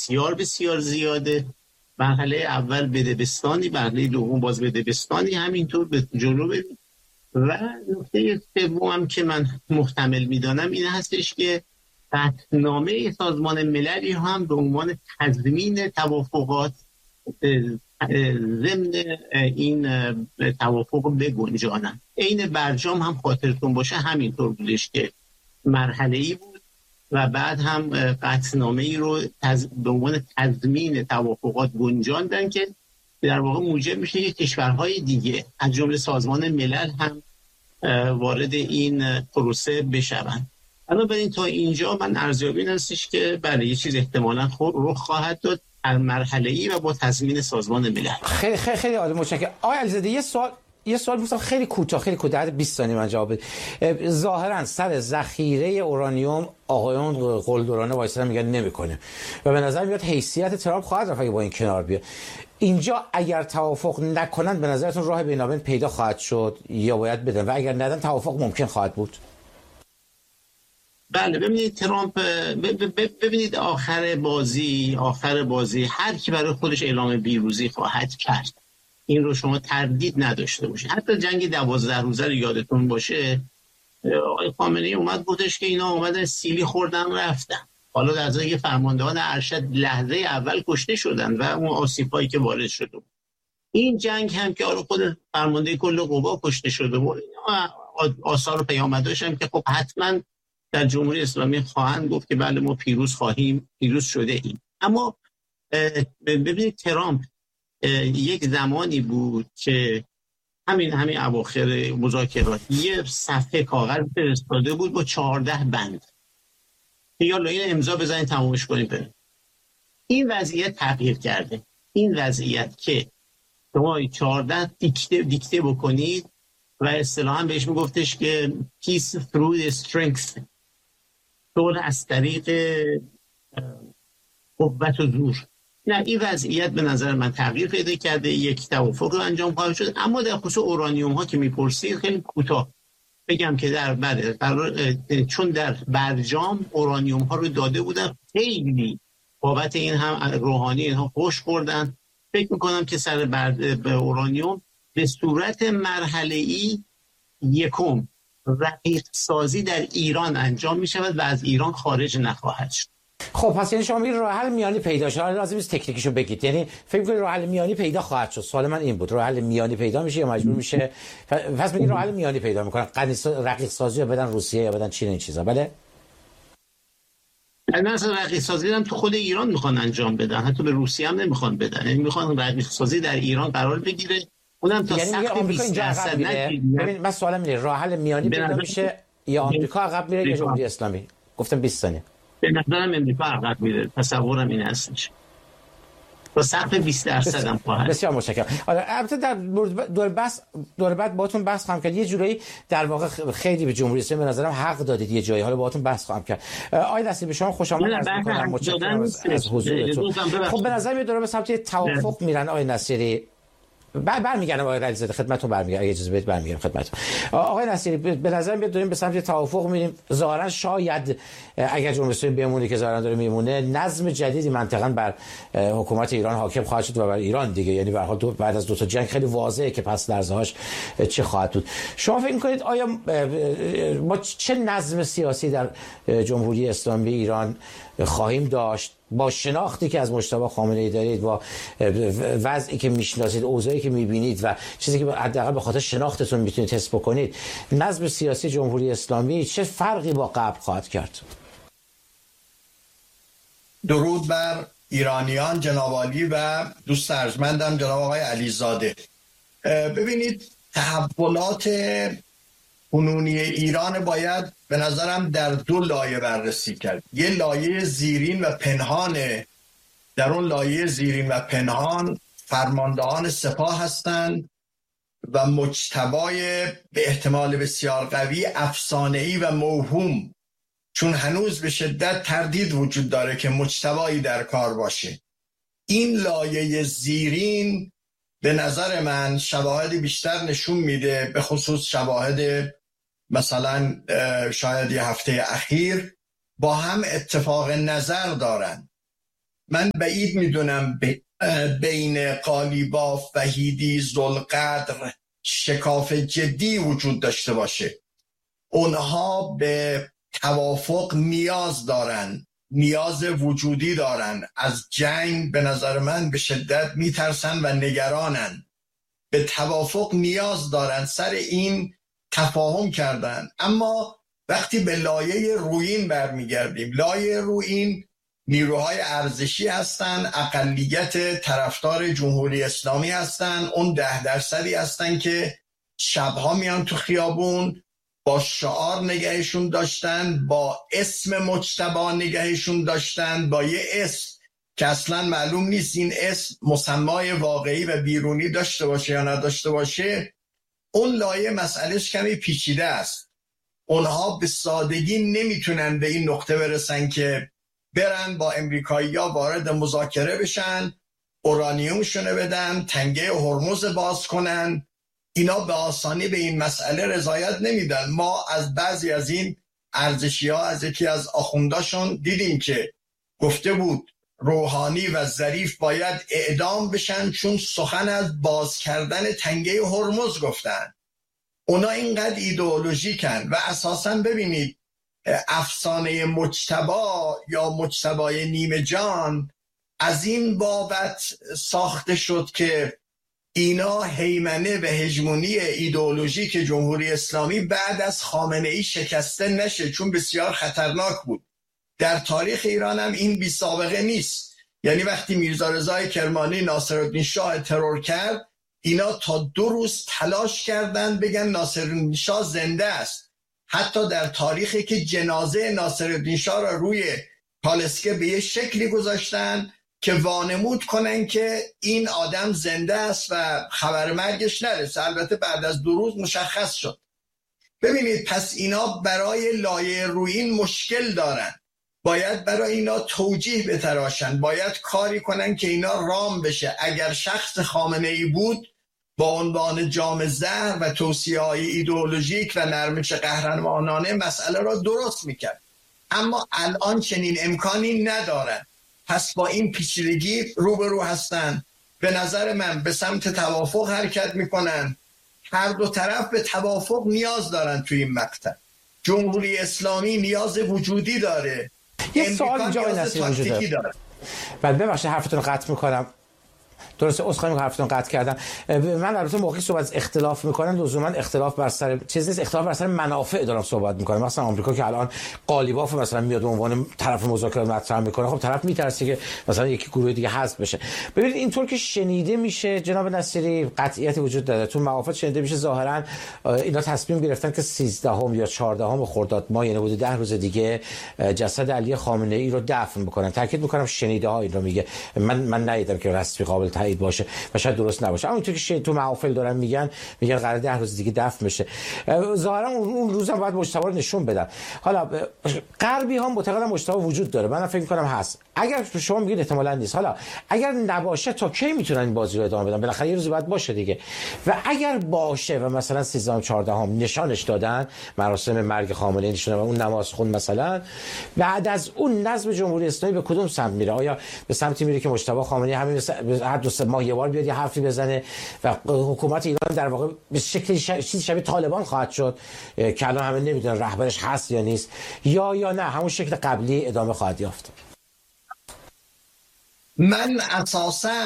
بسیار بسیار زیاده. مرحله اول بدبستانی، مرحله دوم باز بدبستانی، همینطور به جلو بریم. و نکته سوم هم که من محتمل میدانم این هستش که قطعنامه سازمان ملل هم به عنوان تضمین توافقات ضمن این توافق بگنجانن. عین برجام هم خاطرتون باشه همینطور بودش که مرحله‌ای بود و بعد هم قطعنامه‌ای رو به عنوان تضمین توافقات گنجاندن که در واقع موجب میشه که کشورهای دیگه از جمله سازمان ملل هم وارد این پروسه بشوند. بنابراین تا اینجا من ارزیابی این هستش که برای یه چیز احتمالاً رخ خواهد داد در مرحله‌ای و با تضمین سازمان ملل. خیلی خیلی خیلی عالی، متشکرم. آقای علیزاده یه سوال می‌پرسم خیلی کوتاه در 20 ثانیه من جواب بدید. ظاهرا سر ذخیره اورانیوم آقایون قلدرانه وایسادن میگن نمی‌کنه و به نظر میاد حیثیت ترامپ خواهد رفت اگه با این کنار بیاد. اینجا اگر توافق نکنن به نظرتون راه بینابین پیدا خواهد شد یا باید بدن، و اگر ندن توافق ممکن خواهد بود؟ بله ببینید ترامپ ببینید آخر بازی هر کی برای خودش اعلام پیروزی خواهد کرد. این رو شما تردید نداشته باشید. حتی جنگ 12 روزه رو یادتون باشه آقای خامنه‌ای اومد گفتش که اینا اومدن سیلی خوردن رفتن. حالا در ازای فرماندهان ارشد لحظه اول کشته شدن و اون آسیبایی که وارد شده بود. این جنگ هم که خود فرمانده کل قوا کشته شده بود. آثار و پیامداش هم که خب حتما در جمهوری اسلامی خواهند گفت که بله ما پیروز شده ایم. اما ببینید ترامپ یک زمانی بود که همین اواخر مذاکرات یه صفحه کاغذ فرستاده بود با 14 بند که یالا این امضا بزنید تمومش کنیم بریم. این وضعیت تغییر کرده. این وضعیت که شما 14 دیکته بکنید و اصطلاحاً بهش میگفتش که peace through the strength، صلح از طریق قوت و زور. نه این وضعیت به نظر من تغییر پیدا کرده، یک توافق رو انجام خواهد شد. اما در خصوص اورانیوم ها که میپرسید خیلی کوتاه بگم که چون در برجام اورانیوم ها رو داده بودن، خیلی بابت این هم روحانی اینها خوش خوردن. فکر میکنم که سر اورانیوم به صورت مرحله‌ای یکم رقیق سازی در ایران انجام می شود و از ایران خارج نخواهد شد. خب پس یعنی شما میگید راه حل میانی پیدا شد. لازم نیست تکنیکشو بگید، یعنی فکر می‌کنید راه حل میانی پیدا خواهد شد. سوال من این بود، راه حل میانی پیدا میشه یا مجبور میشه؟ پس میگید راه حل میانی پیدا میکنن، رقیق سازی رو بدن روسیه یا بدن چین این چیزا. بله مثلا رقیق سازی هم تو خود ایران میخوان انجام بدن، حتی به روسیه هم نمیخوان بدن، یعنی میخوان رقیق سازی در ایران قرار بگیره، اونم تا سقف 20%. ببین من سوالم اینه راه حل میانی پیدا میشه یا آمریکا عقب میره یا جمهوری اسلامی؟ گفتم 20 ثانیه. به نظرم امریکا عقب میره، تصورم این هستش. با سقف 20% هم خواهد. بسیار متشکرم. البته در دور بعد باهاتون بحث خواهم کرد. یه جورایی در واقع خیلی به جمهوری اسلامی به نظرم حق دادید یه جایی، حالا باهاتون بحث خواهم کرد. آقای نصیری به شما خوش آمد عرض می‌کنم، متشکرم از حضورتون. خب به نظر میاد داره به سمت توافق میرن آقای نصیری. برمیگردم آقای علیزاده خدمتتون، برمیگردم اگه اجازه بدید برمیگردم خدمتتون. آقای نصیری به نظر میاد داریم به سمت توافق میریم. ظاهرا شاید اگر جمهوری اسلامی بمونه که ظاهرا داره میمونه، نظم جدیدی منطقاً بر حکومت ایران حاکم خواهد شد و بر ایران دیگه، یعنی به هر حال بعد از دو تا جنگ خیلی واضحه که پس لرزه‌هاش چه خواهد بود. شما فکر می‌کنید آیا ما چه نظم سیاسی در جمهوری اسلامی ایران خواهیم داشت با شناختی که از مجتبی خامنه‌ای دارید، با وضعی که میشناسید، اوضاعی که میبینید و چیزی که حداقل به خاطر شناختتون میتونید حس بکنید، نظم سیاسی جمهوری اسلامی چه فرقی با قبل خواهد کرد؟ درود بر ایرانیان جناب عالی و دوست ارجمندم جناب آقای علیزاده. ببینید تحولات کنونی ایران باید به نظرم در دو لایه بررسی کرد. یه لایه زیرین و پنهانه. در اون لایه زیرین و پنهان فرماندهان سپاه هستند و مجتبای به احتمال بسیار قوی افسانه‌ای و موهوم، چون هنوز به شدت تردید وجود داره که مجتبایی در کار باشه. این لایه زیرین به نظر من شواهد بیشتر نشون میده، به خصوص شواهد مثلا شاید یه هفته اخیر با هم اتفاق نظر دارن. من بعید میدونم بین قالیباف، وحیدی، ذوالقدر شکاف جدی وجود داشته باشه. اونها به توافق نیاز دارن، نیاز وجودی دارن. از جنگ به نظر من به شدت میترسن و نگرانن. به توافق نیاز دارن، سر این تفاهم کردن. اما وقتی به لایه رویین برمیگردیم، لایه رویین نیروهای ارزشی هستن، اقلیت طرفدار جمهوری اسلامی هستن، اون 10% هستن که شبها میان تو خیابون، با شعار نگهشون داشتن، با اسم مجتبی نگهشون داشتن، با یه اسم که اصلا معلوم نیست این اسم مسمای واقعی و بیرونی داشته باشه یا نداشته باشه. اون لایه مسئلهش کمی پیچیده است. اونها به سادگی نمیتونن به این نقطه برسن که برن با امریکایی‌ها وارد مذاکره بشن، اورانیومشونه بدن، تنگه هرمز باز کنن. اینا به آسانی به این مسئله رضایت نمیدن. ما از بعضی از این ارزشی‌ها، از یکی از آخونداشون دیدیم که گفته بود روحانی و ظریف باید اعدام بشن چون سخن از باز کردن تنگه هرمز گفتن. اونا اینقدر ایدئولوژیکن و اساساً ببینید افسانه مجتبی یا مجتبی نیمه جان از این بابت ساخته شد که اینا هیمنه و هژمونی ایدئولوژیک جمهوری اسلامی بعد از خامنه ای شکسته نشه، چون بسیار خطرناک بود. در تاریخ ایران هم این بی سابقه نیست. یعنی وقتی میرزا رضای کرمانی ناصرالدین شاه ترور کرد، اینا تا 2 روز تلاش کردن بگن ناصرالدین شاه زنده است. حتی در تاریخی که جنازه ناصرالدین شاه را روی کالسکه به یه شکلی گذاشتن که وانمود کنن که این آدم زنده است و خبر مرگش نرسه. البته بعد از 2 روز مشخص شد. ببینید پس اینا برای لایه رویین مشکل دارن. باید برای اینا توجیه بتراشن، باید کاری کنن که اینا رام بشه. اگر شخص خامنه ای بود با عنوان جام زهر و توصیه‌های ایدئولوژیک و نرمش قهرمانانه مسئله را درست میکرد. اما الان چنین امکانی ندارن. پس با این پیچیدگی روبرو هستن. به نظر من به سمت توافق حرکت میکنن. هر دو طرف به توافق نیاز دارن. توی این مقطع جمهوری اسلامی نیاز وجودی داره. یه سوال اینجا وجود داره. بعد ببخشید حرفتون رو قطع میکنم. درسته، عذرخواهی میکنم حرفتون قطع کردم. من البته موقعی صحبت اختلاف میکنم لزوما اختلاف بر سر چیز نیست، اختلاف بر سر منافع دارم صحبت میکنم. مثلا آمریکا که الان قالیباف مثلا میاد به عنوان طرف مذاکره مطرح میکنه، خب طرف میترسه که مثلا یکی گروه دیگه حذف بشه. ببینید اینطور که شنیده میشه جناب نصیری قطعیت وجود داره. تو موافقت شنیده میشه ظاهرا اینا تصمیم گرفتن که 13 یا 14 خرداد ماه، یعنی حدود 10 روز دیگه جسد علی خامنه ای رو دفن بکنن. تاکید میکنم شنیده ها این رو میگه. من ندیدم که رسمی قابل تایید باشه و شاید درست نباشه. اما اینطور که تو محافل دارن میگن قرار 10 روز دیگه دفن بشه. ظاهرا اون روزم باید مجتبی رو نشون بدن. حالا غربی ها معتقدن مجتبی وجود داره. من فکر میکنم هست. اگر شما میگید احتمالاً نیست، حالا اگر نباشه تا کی میتونن این بازی رو ادامه بدن؟ بالاخره یه روز باید باشه دیگه. و اگر باشه و مثلا 13 14 نشانش دادن، مراسم مرگ خامنه ای نشون و اون نماز خون مثلا، بعد از اون نظم جمهوری اسلامی به کدوم سمت میره؟ آیا به سمتی میره که مجتبی خامنه ای همین هر 2 ماه یه بار بیاد یه حرفی بزنه و حکومت ایران در واقع به شکلی چیزی شبیه طالبان خواهد شد که الان همه نمیدونن رهبرش هست یا نیست، یا نه همون شکل قبلی ادامه خواهد یافت؟ من اساساً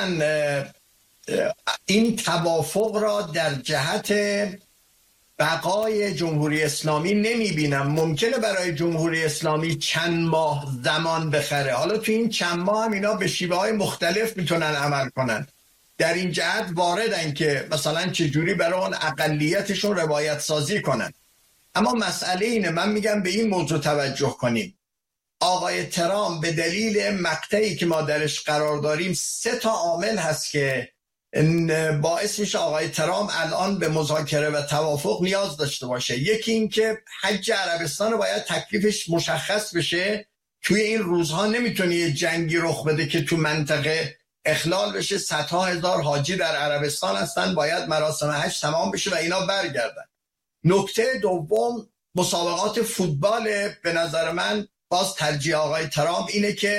این توافق را در جهت بقای جمهوری اسلامی نمیبینم. ممکنه برای جمهوری اسلامی چند ماه زمان بخره. حالا تو این چند ماه هم اینا به شیوه‌های مختلف میتونن عمل کنن. در این جهت واردن که مثلا چجوری برای اون اقلیتشون روایت سازی کنن. اما مسئله اینه، من میگم به این موضوع توجه کنیم. آقای ترامپ به دلیل مقطعی که ما درش قرار داریم 3 عامل هست که باعث میشه آقای ترامپ الان به مذاکره و توافق نیاز داشته باشه. یکی این که حج عربستان باید تکلیفش مشخص بشه. توی این روزها نمیتونه یه جنگی رخ بده که تو منطقه اخلال بشه. 100,000 هزار حاجی در عربستان هستن، باید مراسم حج تمام بشه و اینا برگردن. نکته دوم مسابقات فوتبال. به نظر من باز ترجیح آقای ترامپ اینه که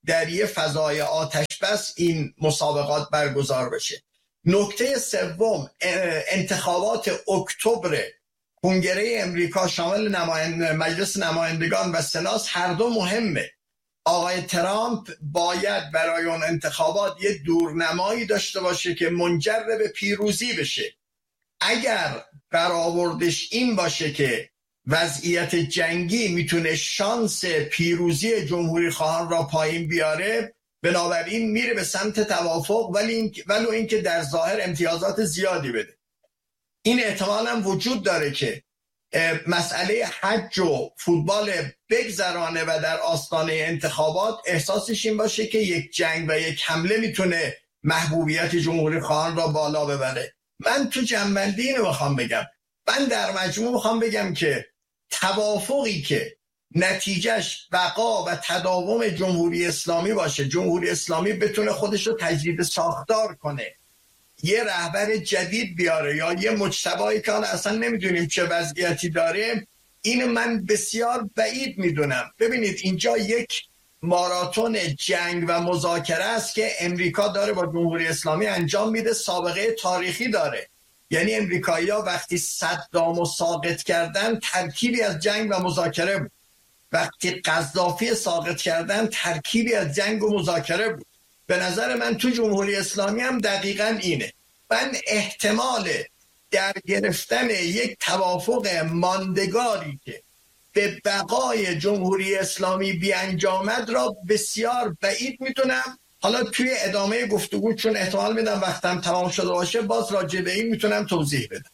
در یه فضای آتش بس این مسابقات برگزار بشه. نکته سوم، انتخابات اکتبر کنگره امریکا شامل مجلس نمایندگان و سنات هر دو مهمه. آقای ترامپ باید برای اون انتخابات یه دورنمایی داشته باشه که منجر به پیروزی بشه. اگر برآوردش این باشه که وضعیت جنگی میتونه شانس پیروزی جمهوری خواهان را پایین بیاره، بنابراین میره به سمت توافق، ولو اینکه در ظاهر امتیازات زیادی بده. این احتمال هم وجود داره که مسئله حج و فوتبال بگذرانه و در آستانه انتخابات احساسش این باشه که یک جنگ و یک حمله میتونه محبوبیت جمهوری خواهان را بالا ببره. من تو جنبندی اینو میخوام بگم، من در مجموع میخوام بگم که توافقی که نتیجهش بقا و تداوم جمهوری اسلامی باشه، جمهوری اسلامی بتونه خودش رو تجدید ساختار کنه، یه رهبر جدید بیاره یا یه مجتمعی که اصلا نمیدونیم چه وضعیتی داره، این من بسیار بعید میدونم. ببینید اینجا یک ماراتون جنگ و مذاکره است که امریکا داره با جمهوری اسلامی انجام میده، سابقه تاریخی داره. یعنی امریکایی‌ها وقتی صدامو ساقط کردن ترکیبی از جنگ و مذاکره بود، وقتی قذافی ساقط کردن ترکیبی از جنگ و مذاکره بود. به نظر من تو جمهوری اسلامی هم دقیقاً اینه. من احتمال در گرفتن یک توافق ماندگاری که به بقای جمهوری اسلامی بیانجامد را بسیار بعید میدونم. حالا توی ادامه گفتگو چون احتمال میدم وقتم تمام شده باشه باز راجع به این میتونم توضیح بدم.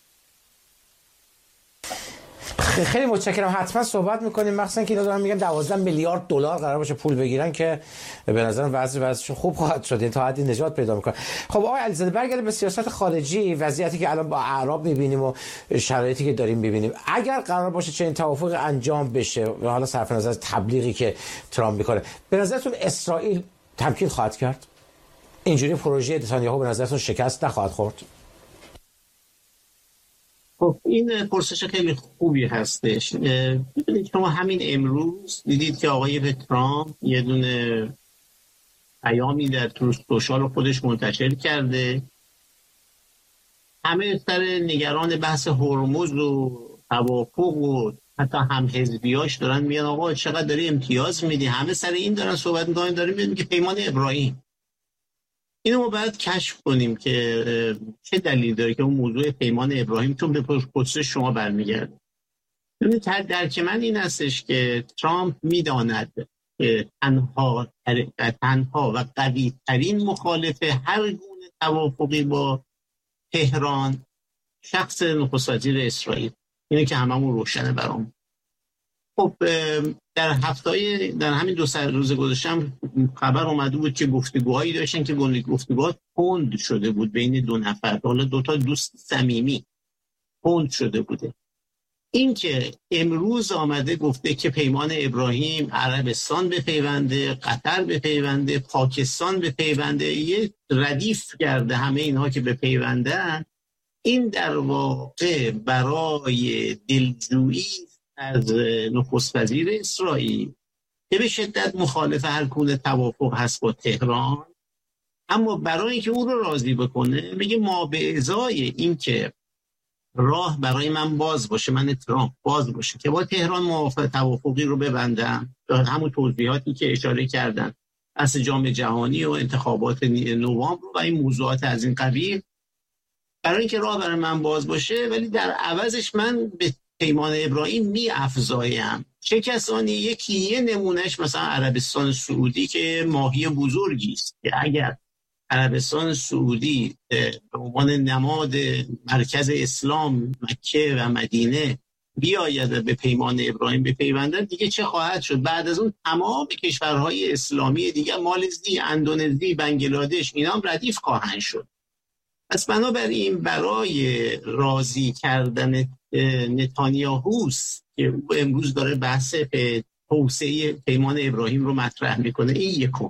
خیلی متشکرم، حتما صحبت میکنیم، مخصوصا که اینا دارن میگن 12 میلیارد دلار قرار باشه پول بگیرن که به نظرم وضعشون خوب خواهد شد، تا حدی نجات پیدا میکنه. خب آقای علیزاده برگردیم به سیاست خارجی، وضعیتی که الان با اعراب میبینیم و شرایطی که داریم میبینیم، اگر قرار باشه چنین توافق انجام بشه و حالا صرف نظر از تبلیغی که ترامپ میکنه، به نظرتون اسرائیل تمکین خواهد کرد؟ اینجوری پروژه نتانیاهو به نظرتون شکست نخواهد خورد؟ خب این پرسش خیلی خوبی هستش. ببینید شما همین امروز دیدید که آقای ترامپ یه دونه پیامی در سوشال خودش منتشر کرده، همه سر نگران بحث هرمز و توافق و حتی هم حزبیاش دارن میگن آقا چقدر داری امتیاز میدی، همه سر این دارن صحبت میکنن، داریم میگن که پیمان ابراهیم. اینو ما باید کشف کنیم که چه دلیل داره که اون موضوع پیمان ابراهیم چون به پرسش شما برمیگرده. ببینید درک من این هستش که ترامپ میداند که تنها و قوی ترین مخالف هر گونه توافقی با تهران شخص نخست وزیر اسرائیل، اینه که هممون روشنه برام. خب در همین 2 روز گذشته خبر اومده بود که گفتگوهایی داشتن که گفتگوها تند شده بود بین 2 نفر، حالا 2 تا دوست صمیمی تند شده بوده. این که امروز آمده گفته که پیمان ابراهیم عربستان بپیونده، قطر بپیونده، پاکستان بپیونده، یه ردیف کرده همه اینها که بپیوندن، این در واقع برای دلجویی از نخست وزیر اسرائیل که به شدت مخالف هر گونه توافق هست با تهران، اما برای اینکه او رو راضی بکنه میگه ما به ازای این که راه برای من باز باشه، من ترامپ باز باشه که با تهران موافقت توافقی رو ببندم، همون توضیحاتی که اشاره کردن از جام جهانی و انتخابات نوامبر و این موضوعات از این قبیل، برای اینکه راه برای من باز باشه ولی در عوضش من به پیمان ابراهیم می افزایم چه کسانی. یه نمونهش مثلا عربستان سعودی که ماهی بزرگی است که اگر عربستان سعودی به عنوان نماد مرکز اسلام مکه و مدینه بیاید و به پیمان ابراهیم بپیوندد، دیگه چه خواهد شد؟ بعد از اون تمام کشورهای اسلامی دیگه، مالزی، اندونزی، بنگلادش، اینا هم ردیف خواهند شد. پس بنابراین برای راضی کردن نتانیاهوست که او امروز داره بحث توسعه پیمان ابراهیم رو مطرح میکنه، این یکم.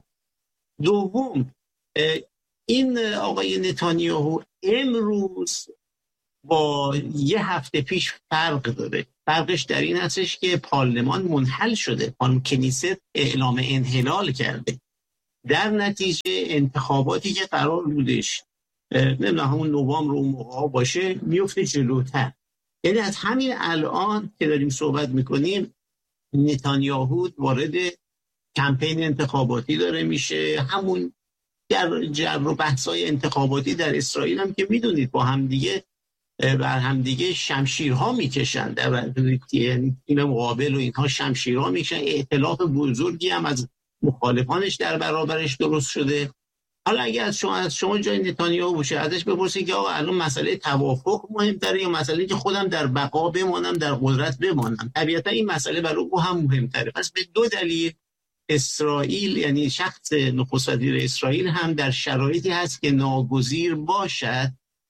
دوم، این آقای نتانیاهو امروز با یه هفته پیش فرق داره. فرقش در این هستش که پارلمان منحل شده، کنیسه اعلام انحلال کرده. در نتیجه انتخاباتی که قرار بودش نمیدونم همون نوامبر اون موقع باشه میفته جلوتر. یعنی از همین الان که داریم صحبت میکنیم نتانیاهو وارد کمپین انتخاباتی داره میشه. همون جر و بحث‌های انتخاباتی در اسرائیل هم که میدونید با همدیگه بر همدیگه شمشیرها میکشن، یعنی تیم مقابل و اینها شمشیرها میکشن. ائتلاف بزرگی هم از مخالفانش در برابرش درست شده. حالا اگه از شما جای نتانیاهو باشه ازش بپرسید که آقا الان مسئله توافق مهمتره یا مسئله که خودم در بقا بمانم، در قدرت بمانم؟ طبیعتا این مسئله برای او هم مهمتره. پس به دو دلیل اسرائیل، یعنی شخص نخست وزیر اسرائیل هم در شرایطی هست که ناگزیر باشد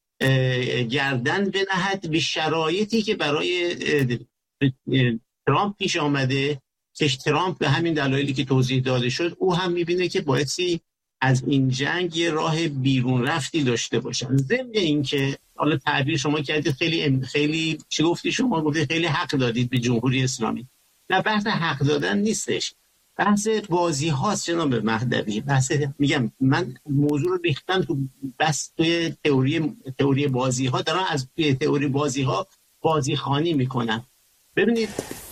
گردن بنهد به شرایطی که برای ترامپ پیش آمده، که ترامپ به همین دلایلی که توضیح داده شد او هم میبینه که بایستی از این جنگ یه راه بیرون رفتی داشته باشن. ضمن این که حالا تعبیر شما کردید خیلی چی گفتی شما؟ گفتید خیلی حق دادید به جمهوری اسلامی. نه، بحث حق دادن نیستش، بحث بازی هاست جناب مهدوی. بحث میگم من موضوع رو ریختم تو بس توی تئوری بازی ها، دارن از توی تئوری بازی ها بازی خانی میکنن. ببینید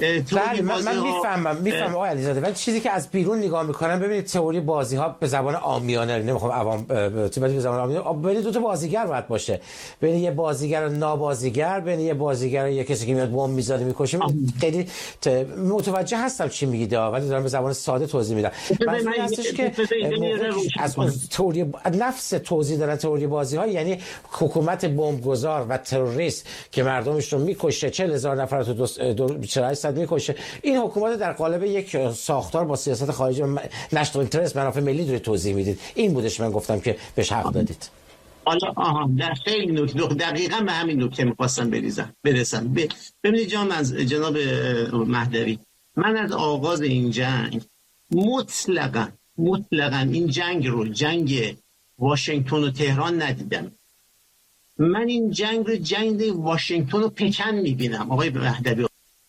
من میفهمم آقای علیزاده، ولی چیزی که از بیرون نگاه میکنم، ببینید تئوری بازی ها به زبان عامیانه، نمیخوام عوام به زبان عامیانه، ببینید دو تا بازیگر باید باشه، بین یه بازیگر و نابازیگر، بین یه بازیگر و یه کسی که میاد بمب میذاره میکشه. خیلی متوجه هستم چی میگید، ولی دارم به زبان ساده توضیح میدم. منظور هستش که از تئوری نفس توضیح دادن تئوری بازی ها، یعنی حکومت بمبگذار و تروریست که مردمش رو میکشه، 40,000 نفر تو 48 میکشه، این حکومت در قالب یک ساختار با سیاست خارجی نشت اینترست، منافع ملی داره توضیح میدید. این بودش من گفتم که بهش حق دادید. حالا در خیلی نکته دقیقاً به همین نکته می‌خواستم برسم. ببینید جناب مهدوی، من از آغاز این جنگ مطلقاً این جنگ واشنگتن و تهران ندیدم. من این جنگ واشنگتن و پکن میبینم. آقای مهدوی،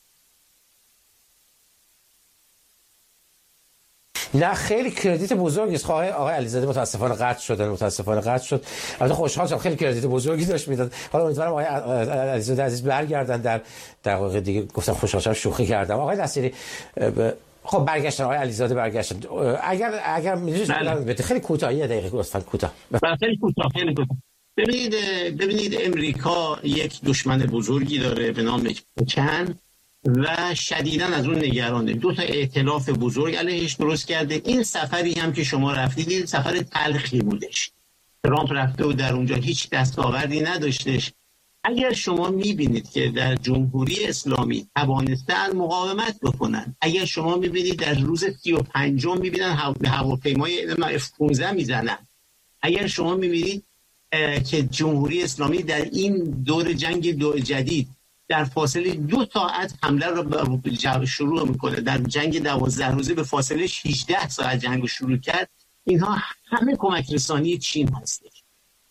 نه خیلی کردیت بزرگی است. آقای علیزاده متاسفانه قطع شد. البته خوشحال شدم، خیلی کردیت بزرگی داشت میداد. حالا امیدوارم آقای علیزاده عزیز برگردن در دقایق دیگه. گفتم خوشحال شدم، شوخی کردم. آقای نصیری خب برگشتن، آقای علیزاده برگشتن. اگر می‌دونید خیلی کوتاه، یه دقیقه لطفاً کوتاه. خیلی کوتاه. ببینید امریکا یک دشمن بزرگی داره به نام پکن و شدیداً از اون نگرانه. 2 تا ائتلاف بزرگ علیهش درست کرده. این سفری هم که شما رفتید این سفر تلخی بودش. ترامپ رفته و در اونجا هیچ دستاوردی نداشتش. اگر شما میبینید که در جمهوری اسلامی توانستن مقاومت بکنن، اگر شما میبینید در روز 35 میبینن به هواپیمای F-15 میزنن، اگر شما میبینید که جمهوری اسلامی در این دور جنگ جدید در فاصله 2 ساعت حمله رو شروع میکنه، در جنگ 12 روزه به فاصله 18 ساعت جنگ شروع کرد، اینها همه کمک رسانی چین هستش.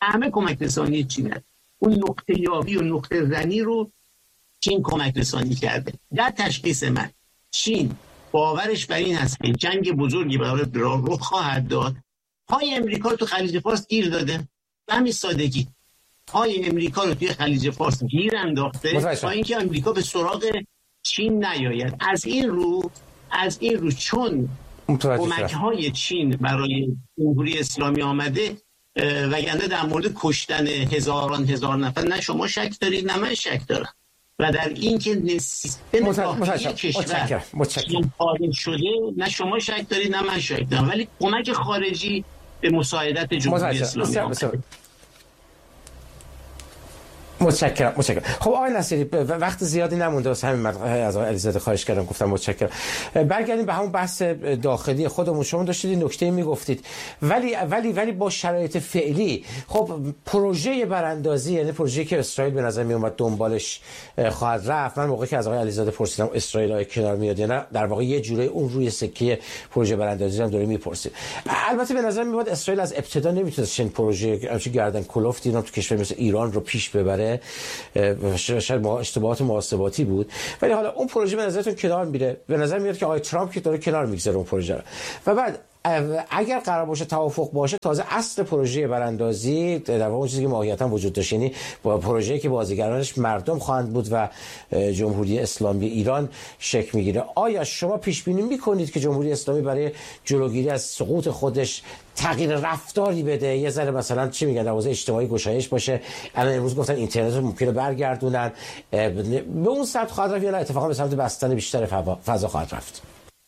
اون نقطه یابی و نقطه زنی رو چین کمک رسانی کرده. در تشخیص من چین باورش بر این هست که جنگ بزرگی برای رخ خواهد داد. پای امریکا رو تو خلیج فارس گیر داده، به همین سادگی پای امریکا رو توی خلیج فارس گیر انداخته تا اینکه امریکا به سراغ چین نیاید. از این رو چون کمک‌های چین برای جمهوری اسلامی آمده، وگرنه در مورد کشتن هزار نفر نه شما شک دارید نه من شک دارم، و در این که سیستم داخلی کشور خارج شده نه شما شک دارید نه من شک دارم، ولی کمک خارجی به مساعدت جمهوری اسلامی آمده. متشکرم. خب آقای نصیری وقت زیادی نمونده، واسه همین از آقای علیزاده خواهش کردم، گفتم متشکرم. برگردیم به همون بحث داخلی خودمون. شما داشتید نکته میگفتید ولی با شرایط فعلی خب پروژه براندازی، یعنی پروژه‌ای که اسرائیل به نظر می اومد دنبالش خواهد رفت، من موقعی که از آقای علیزاده پرسیدم اسرائیل های کنار میاد یا نه، در واقع یه جوری اون روی سکه پروژه براندازی هم داره میپرسید. البته به نظر میاد اسرائیل از ابتدا نمیتونه چنین پروژه گردن کلفتی رو تو کشور مثل ایران رو پیش ببره بوده، شاید اشتباهات محاسباتی بود، ولی حالا اون پروژه به نظرتون کنار میره؟ به نظر میاد که آقای ترامپ که داره کنار میگذاره اون پروژه رو. و بعد اگر قرار باشه توافق باشه، تازه اصل پروژه براندازی در واقع چیزی که ماهیتا وجود داشت، یعنی با پروژه‌ای که بازیگرانش مردم خواهند بود و جمهوری اسلامی ایران شکل میگیره، آیا شما پیش بینی میکنید که جمهوری اسلامی برای جلوگیری از سقوط خودش تغییر رفتاری بده؟ یه ذره مثلا چی میگن، در حوزه اجتماعی گشایش باشه؟ الان امروز گفتن اینترنت رو ممکنه برگردونن، به اون سمت خواهد رفت یا نه اتفاقا به سمت بستن بیشتر فضا خواهد رفت؟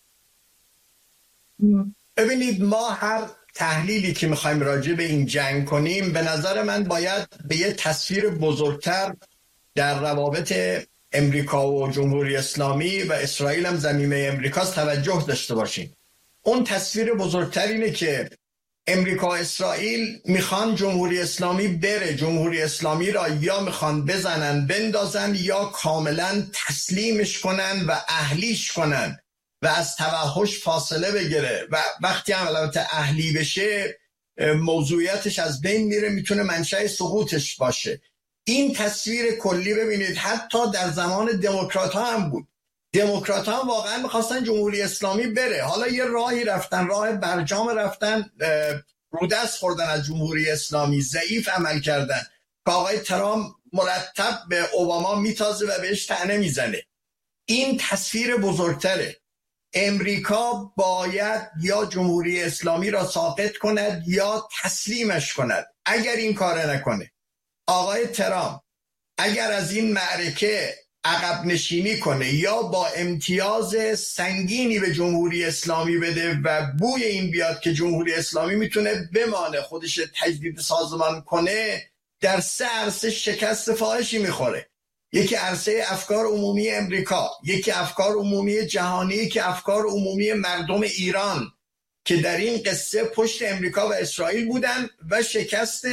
ببینید، ما هر تحلیلی که میخوایم راجع به این جنگ کنیم، به نظر من باید به یه تصویر بزرگتر در روابط امریکا و جمهوری اسلامی و اسرائیل هم زمینه امریکاست توجه داشته باشیم. اون تصویر بزرگتر اینه که امریکا و اسرائیل میخوان جمهوری اسلامی بره، جمهوری اسلامی را یا میخوان بزنن بندازن یا کاملا تسلیمش کنن و اهلیش کنن و از توحش فاصله بگیره، و وقتی هم البته اهلی بشه موضوعیتش از بین میره، میتونه منشأ سقوطش باشه. این تصویر کلی ببینید حتی در زمان دموکرات ها هم بود. دموکرات ها هم واقعا میخواستن جمهوری اسلامی بره، حالا یه راهی رفتن، راه برجام رفتن، رودست خوردن از جمهوری اسلامی، ضعیف عمل کردن که آقای ترامپ مرتب به اوباما میتازه و بهش طعنه میزنه. این تصویر بزرگتره. امریکا باید یا جمهوری اسلامی را ساقط کند یا تسلیمش کند. اگر این کار نکنه، آقای ترامپ اگر از این معرکه عقب نشینی کنه یا با امتیاز سنگینی به جمهوری اسلامی بده و بوی این بیاد که جمهوری اسلامی میتونه بمانه، خودش تجدید سازمان کنه، در 3 عرصه شکست فاحشی میخوره. یکی عرصه افکار عمومی امریکا، یکی افکار عمومی جهانی، یکی افکار عمومی مردم ایران که در این قصه پشت امریکا و اسرائیل بودن، و شکست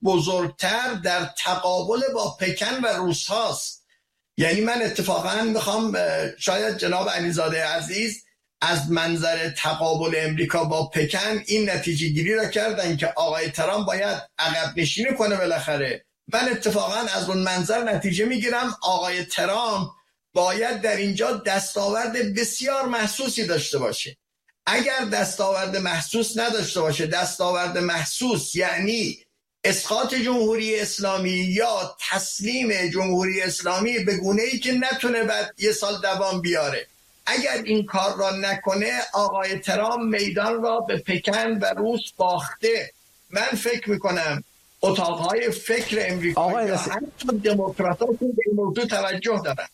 بزرگتر در تقابل با پکن و روس هاست. یعنی من اتفاقا میخوام، شاید جناب علیزاده عزیز از منظر تقابل امریکا با پکن این نتیجه گیری را کردن که آقای ترامپ باید عقب نشینی کنه بالاخره. من اتفاقا از اون منظر نتیجه میگیرم آقای ترامپ باید در اینجا دستاورد بسیار محسوسی داشته باشه. اگر دستاورد محسوس نداشته باشه، دستاورد محسوس یعنی اسقاط جمهوری اسلامی یا تسلیم جمهوری اسلامی به گونه‌ای که نتونه بعد 1 سال دوام بیاره، اگر این کار را نکنه آقای ترامپ میدان را به پکن و روس باخته. من فکر میکنم اتاقهای فکر امریکایی یا حتی دموکرات‌ها به این موضوع توجه دارن.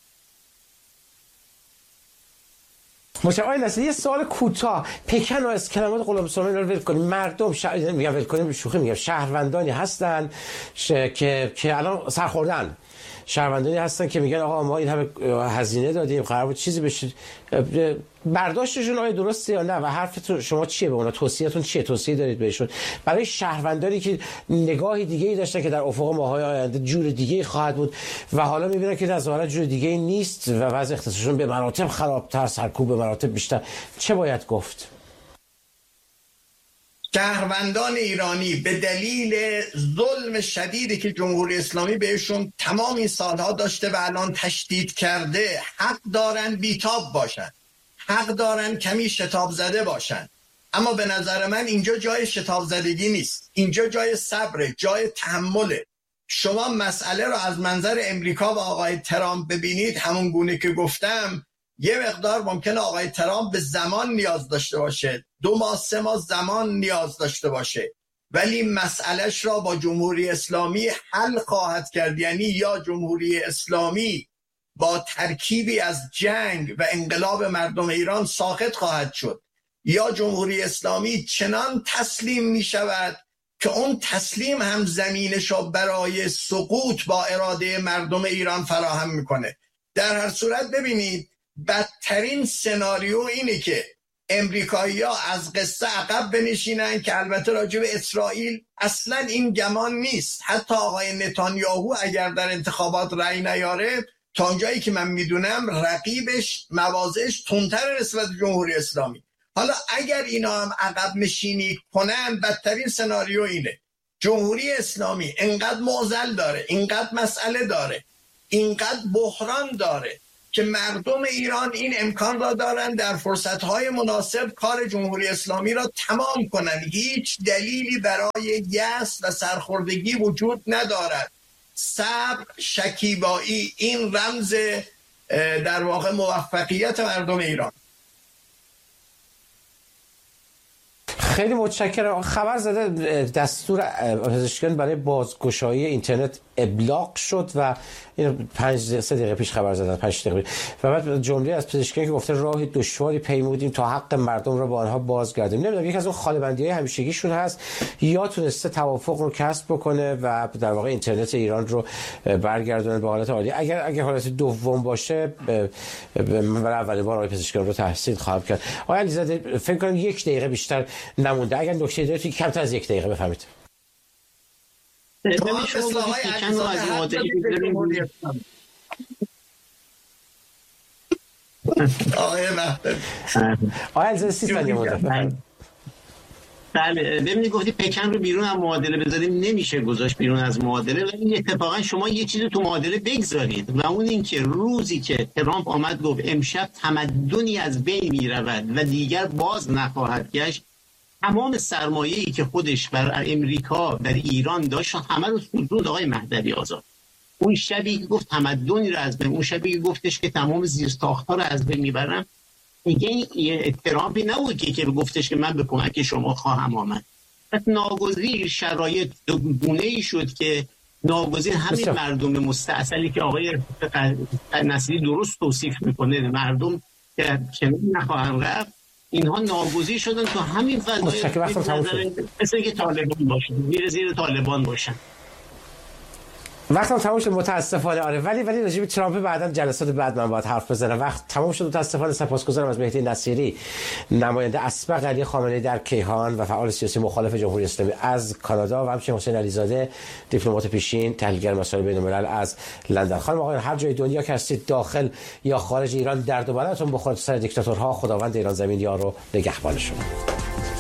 آقای نصیری یه سوال کوتاه، پکن و از کلمات غلام سلیمانی رو ول کنیم، مردم میگم ول کنیم، شوخی میگم، شهروندانی هستن که الان سرخوردن، شهروندانی هستن که میگن آقا ما این همه هزینه دادیم قرار بود چیزی بشه. برداشتشون آیا درسته یا نه و حرفتون شما چیه به اونا؟ توصیه‌تون چیه؟ توصیه دارید بهشون برای شهروندانی که نگاهی دیگه‌ای داشتن که در افق ماه‌های آینده جور دیگه‌ای خواهد بود و حالا می‌بینن که ظاهرا جور دیگه‌ای نیست و وضع اقتصادشون به مراتب خرابتر، سرکوب به مراتب بیشتر، چه باید گفت؟ شهروندان ایرانی به دلیل ظلم شدیدی که جمهوری اسلامی بهشون تمام این سالها داشته و الان تشدید کرده، حق دارن بیتاب باشن، حق دارن کمی شتاب زده باشن. اما به نظر من اینجا جای شتاب زدگی نیست، اینجا جای صبره، جای تحمله. شما مسئله رو از منظر امریکا و آقای ترامپ ببینید، همون گونه که گفتم، یه مقدار ممکنه آقای ترامپ به زمان نیاز داشته باشه، 2 ماه 3 ماه زمان نیاز داشته باشه، ولی مسئلهش را با جمهوری اسلامی حل خواهد کرد. یعنی یا جمهوری اسلامی با ترکیبی از جنگ و انقلاب مردم ایران ساقط خواهد شد، یا جمهوری اسلامی چنان تسلیم می شود که اون تسلیم هم زمینش را برای سقوط با اراده مردم ایران فراهم میکنه. در هر صورت ببینید، بدترین سناریو اینه که امریکایی‌ها از قصه عقب بنشینن، که البته راجع به اسرائیل اصلا این گمان نیست. حتی آقای نتانیاهو اگر در انتخابات رأی نیاره، تا اونجایی که من میدونم رقیبش مواضعش تندتر نسبت جمهوری اسلامی. حالا اگر اینا هم عقب نشینی کنن، بدترین سناریو اینه جمهوری اسلامی اینقدر معضل داره، اینقدر مسئله داره، اینقدر بحران داره که مردم ایران این امکان را دارن در فرصتهای مناسب کار جمهوری اسلامی را تمام کنن. هیچ دلیلی برای یأس و سرخوردگی وجود ندارد. صبر، شکیبایی، این رمز در واقع موفقیت مردم ایران. خیلی متشکرم. خبر زده دستور پزشکیان برای بازگشایی اینترنت ابلاغ شد و این 3 دقیقه پیش خبر زدن، 5 دقیقه پیش. و بعد جمله از پزشکیان که گفته راه دشواری پیمودیم تا حق مردم را با آنها بازگردیم. نمیدونم یک از اون خاله‌بندی‌های همیشگیشون هست یا تونسته توافق رو کسب بکنه و در واقع اینترنت ایران رو برگردونه به حالت عالی. اگر حالت دوم باشه برای اولین بار آقای پزشکیان رو تحسین خواهم کرد. آقای علیزاده فکر کنم 1 دقیقه بیشتر نمونده. اگر نکته دارید کمتر از 1 دقیقه بفهمید. بله ببینید گفتی پکن رو بیرون از معادله بذاریم، نمیشه گذاشت بیرون از معادله. ولی اتفاقا شما یه چیزی تو معادله بگذارید و اون این که روزی که ترامپ آمد گفت امشب تمدنی از بین میرود و دیگر باز نخواهد گشت، تمام سرمایه‌ای که خودش بر امریکا بر ایران داشت همه رو سوزوند آقای مهدوی آزاد. اون شبی که گفت تمدنی رو از بین، اون شبی که گفتش که تمام زیرساخت‌ها رو از بین میبرم، دیگه این ترامپی نبود که گفتش که من به کمک شما خواهم آمد. پس ناگزیر شرایط گونه‌ای شد که ناگزیر همین مردم مستعصلی که آقای نصیری درست توصیف میکنه، مردم که نخواهند رفت، اینها ناگزیر شدن تو همین فضای مثل که طالبان باشن، زیر طالبان باشن. وقتم تموم شد متاسفانه. آره ولی راجع به ترامپ بعداً جلسات بعد من باید حرف بزنم. وقت تموم شد متاسفانه. سپاسگزارم از مهدی نصیری، نماینده اسبق علی خامنه‌ای در کیهان و فعال سیاسی مخالف جمهوری اسلامی از کانادا، و همچنین حسین علیزاده، دیپلمات پیشین، تحلیلگر مسائل بین‌الملل از لندن. خانم آقایان هر جای دنیا که هستید، داخل یا خارج ایران، درد و بلاتون بخوره سر دیکتاتورها. خداوند ایران زمین یار و نگهبان شما.